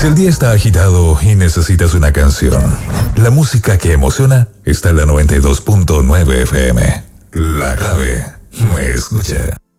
Si el día está agitado y necesitas una canción, la música que emociona está en la 92.9 FM. La clave me escucha.